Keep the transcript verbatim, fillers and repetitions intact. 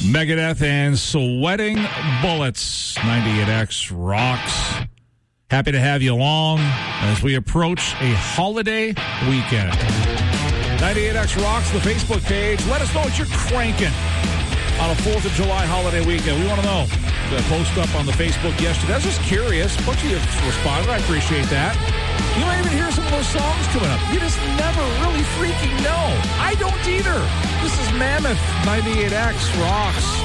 Megadeth and Sweating Bullets. ninety-eight X rocks. Happy to have you along as we approach a holiday weekend. ninety-eight X rocks, the Facebook page. Let us know what you're cranking on a fourth of July holiday weekend. We want to know. The post up on the Facebook yesterday. I was just curious. A bunch of you responded. I appreciate that. You might even hear some of those songs coming up. You just never really freaking know. I don't either. This is Mammoth ninety-eight X rocks.